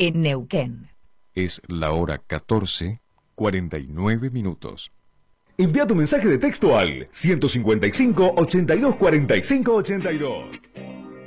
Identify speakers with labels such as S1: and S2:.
S1: en Neuquén.
S2: Es la hora 14:49.
S3: Envía tu mensaje de texto al 155 82 45 82.